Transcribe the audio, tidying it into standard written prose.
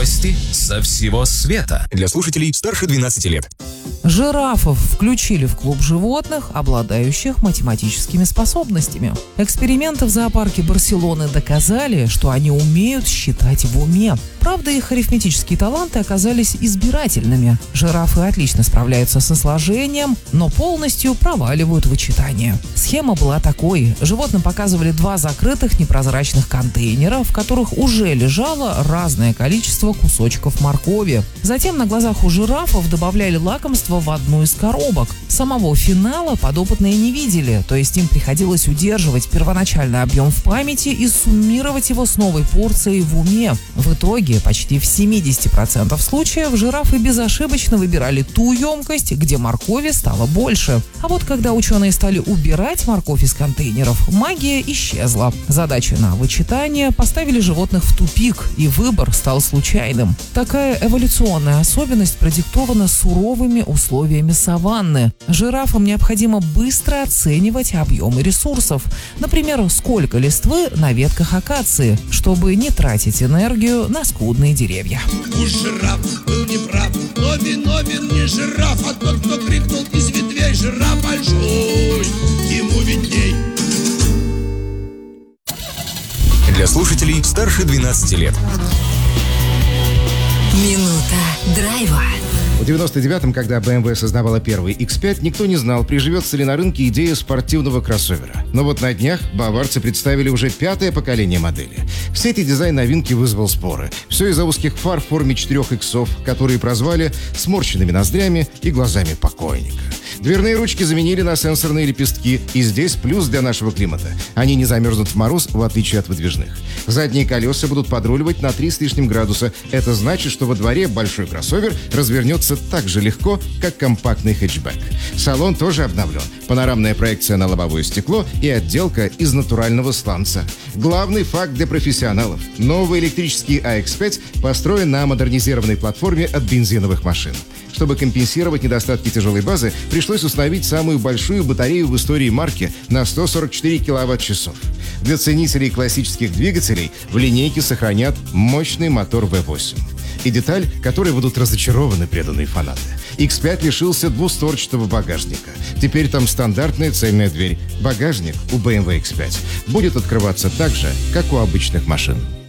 Новости со всего света. Для слушателей старше 12 лет. Жирафов включили в клуб животных, обладающих математическими способностями. Эксперименты в зоопарке Барселоны доказали, что они умеют считать в уме. Правда, их арифметические таланты оказались избирательными. Жирафы отлично справляются со сложением, но полностью проваливают вычитание. Схема была такой. Животным показывали 2 закрытых непрозрачных контейнера, в которых уже лежало разное количество кусочков моркови. Затем на глазах у жирафов добавляли лакомство в одну из коробок. Самого финала подопытные не видели, то есть им приходилось удерживать первоначальный объем в памяти и суммировать его с новой порцией в уме. В итоге почти в 70% случаев жирафы безошибочно выбирали ту емкость, где моркови стало больше. А вот когда ученые стали убирать морковь из контейнеров, магия исчезла. Задачи на вычитание поставили животных в тупик, и выбор стал случайным. Такая эволюционная особенность продиктована суровыми условиями саванны. Жирафам необходимо быстро оценивать объемы ресурсов. Например, сколько листвы на ветках акации, чтобы не тратить энергию на скудные деревья. У жираф был неправ, Новин не жираф, а тот, кто крикнул из ветвей: жираф большой, ему видней. Для слушателей старше 12 лет. Минута драйва. В 99-м, когда BMW создавала первый X5, никто не знал, приживется ли на рынке идея спортивного кроссовера. Но вот на днях баварцы представили уже 5-е поколение модели. В сети дизайн новинки вызвал споры. Все из-за узких фар в форме 4 иксов, которые прозвали сморщенными ноздрями и глазами покойника. Дверные ручки заменили на сенсорные лепестки, и здесь плюс для нашего климата. Они не замерзнут в мороз, в отличие от выдвижных. Задние колеса будут подруливать на 3 с лишним градуса. Это значит, что во дворе большой кроссовер развернется так же легко, как компактный хэтчбэк. Салон тоже обновлен. Панорамная проекция на лобовое стекло и отделка из натурального сланца. Главный факт для профессионалов. Новый электрический AX5 построен на модернизированной платформе от бензиновых машин. Чтобы компенсировать недостатки тяжелой базы, пришлось установить самую большую батарею в истории марки на 144 киловатт-часов. Для ценителей классических двигателей в линейке сохранят мощный мотор V8. И деталь, которой будут разочарованы преданные фанаты. X5 лишился двустворчатого багажника. Теперь там стандартная цельная дверь. Багажник у BMW X5 будет открываться так же, как у обычных машин.